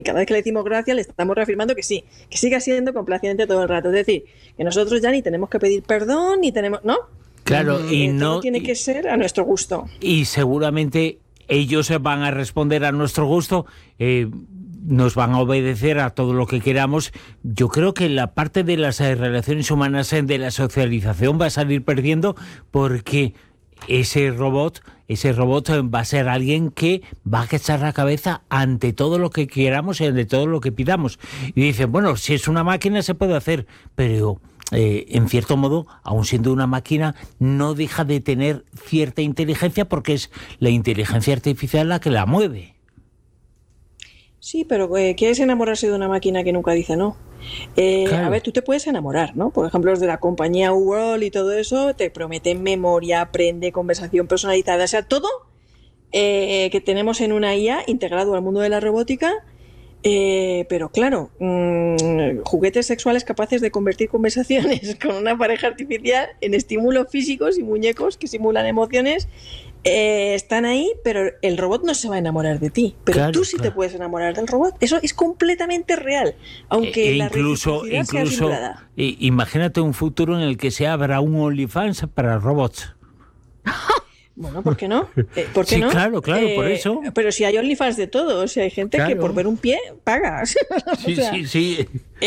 cada vez que le decimos gracias le estamos reafirmando que sí, que siga siendo complaciente todo el rato. Es decir, que nosotros ya ni tenemos que pedir perdón, ni tenemos... ¿No? Claro, y Todo no... tiene que ser a nuestro gusto. Y seguramente ellos van a responder a nuestro gusto, nos van a obedecer a todo lo que queramos. Yo creo que la parte de las relaciones humanas, de la socialización, va a salir perdiendo, porque ese robot va a ser alguien que va a agachar la cabeza ante todo lo que queramos y ante todo lo que pidamos. Y dicen, bueno, si es una máquina se puede hacer, pero... en cierto modo, aun siendo una máquina, no deja de tener cierta inteligencia, porque es la inteligencia artificial la que la mueve. Sí, pero ¿qué es enamorarse de una máquina que nunca dice no? Claro. A ver, tú te puedes enamorar, ¿no? Por ejemplo, los de la compañía World y todo eso te prometen memoria, aprende, conversación personalizada, o sea, todo que tenemos en una IA integrado al mundo de la robótica. Pero claro, juguetes sexuales capaces de convertir conversaciones con una pareja artificial en estímulos físicos y muñecos que simulan emociones, están ahí, pero el robot no se va a enamorar de ti. Pero claro, tú sí te puedes enamorar del robot. Eso es completamente real, aunque la reciprocidad sea simulada. Imagínate un futuro en el que se abra un OnlyFans para robots. Bueno, ¿por qué no? ¿Por qué sí, no? Claro, por eso. Pero si hay OnlyFans de todo, o sea, hay gente que por ver un pie paga. Sí, o sea, sí.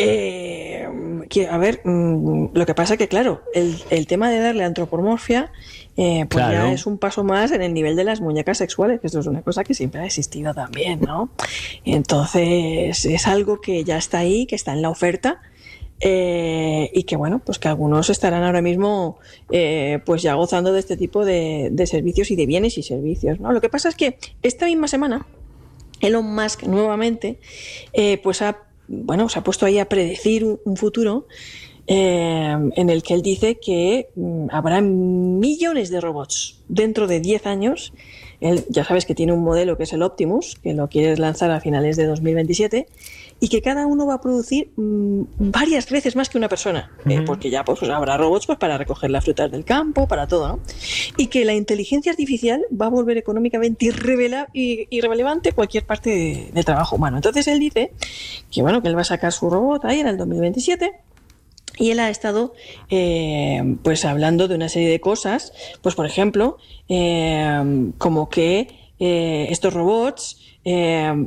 A ver, lo que pasa que, claro, el tema de darle antropomorfia, pues ya es un paso más en el nivel de las muñecas sexuales, que esto es una cosa que siempre ha existido también, ¿no? Entonces, es algo que ya está ahí, que está en la oferta. Y que bueno, pues que algunos estarán ahora mismo pues ya gozando de este tipo de servicios y de bienes y servicios, ¿no? Lo que pasa es que esta misma semana Elon Musk nuevamente pues se ha puesto ahí a predecir un futuro en el que él dice que habrá millones de robots dentro de 10 años. Él, ya sabes que tiene un modelo que es el Optimus, que lo quiere lanzar a finales de 2027, y que cada uno va a producir varias veces más que una persona, porque ya pues habrá robots pues, para recoger las frutas del campo, para todo, ¿no? Y que la inteligencia artificial va a volver económicamente irrelevante cualquier parte de trabajo humano. Entonces él dice que bueno, que él va a sacar su robot ahí en el 2027. Y él ha estado pues hablando de una serie de cosas, pues por ejemplo, como que estos robots él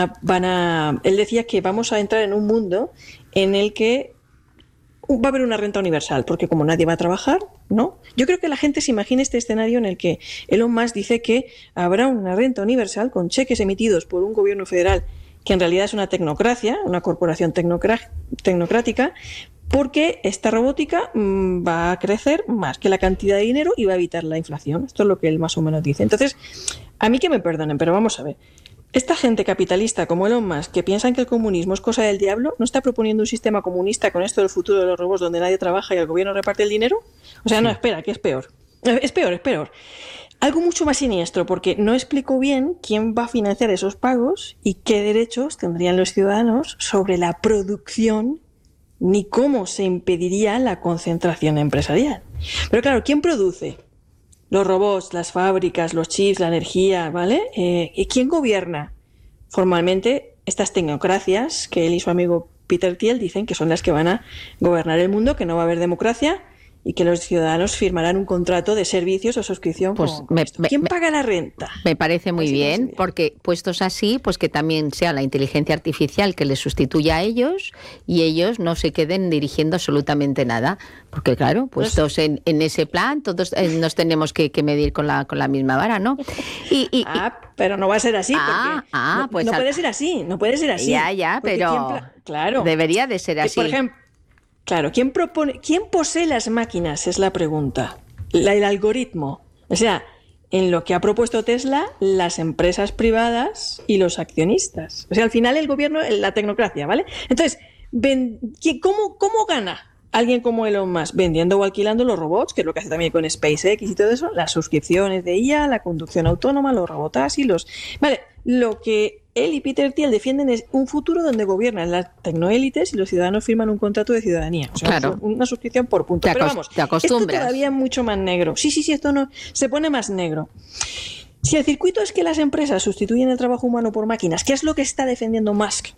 decía que vamos a entrar en un mundo en el que va a haber una renta universal, porque como nadie va a trabajar, ¿no? Yo creo que la gente se imagina este escenario en el que Elon Musk dice que habrá una renta universal con cheques emitidos por un gobierno federal que en realidad es una tecnocracia, una corporación tecnocrática, porque esta robótica va a crecer más que la cantidad de dinero y va a evitar la inflación. Esto es lo que él más o menos dice. Entonces, a mí que me perdonen, pero vamos a ver. Esta gente capitalista como Elon Musk, que piensan que el comunismo es cosa del diablo, ¿no está proponiendo un sistema comunista con esto del futuro de los robots donde nadie trabaja y el gobierno reparte el dinero? O sea, no, espera, que es peor. Es peor. Algo mucho más siniestro, porque no explicó bien quién va a financiar esos pagos y qué derechos tendrían los ciudadanos sobre la producción, ni cómo se impediría la concentración empresarial. Pero claro, ¿quién produce? Los robots, las fábricas, los chips, la energía, ¿vale? ¿Quién gobierna? Formalmente, estas tecnocracias que él y su amigo Peter Thiel dicen que son las que van a gobernar el mundo, que no va a haber democracia y que los ciudadanos firmarán un contrato de servicios o suscripción. Pues ¿Quién paga la renta? Me parece muy bien, porque puestos así, pues que también sea la inteligencia artificial que les sustituya a ellos y ellos no se queden dirigiendo absolutamente nada. Porque claro, puestos en ese plan, todos nos tenemos que medir con la misma vara, ¿no? Pero no va a ser así, porque pues no puede ser así, no puede ser así. Ya, pero claro, debería de ser así. Por ejemplo, claro, ¿quién posee las máquinas? Es la pregunta. El algoritmo. O sea, en lo que ha propuesto Tesla, las empresas privadas y los accionistas. O sea, al final el gobierno, la tecnocracia, ¿vale? Entonces, ¿cómo gana alguien como Elon Musk? Vendiendo o alquilando los robots, que es lo que hace también con SpaceX y todo eso, las suscripciones de IA, la conducción autónoma, los robotaxis, Vale, lo que él y Peter Thiel defienden es un futuro donde gobiernan las tecnoélites y los ciudadanos firman un contrato de ciudadanía. O sea, claro, una suscripción por punto. Pero vamos, te acostumbras. Esto todavía es mucho más negro. Sí, esto no se pone más negro. Si el circuito es que las empresas sustituyen el trabajo humano por máquinas, ¿qué es lo que está defendiendo Musk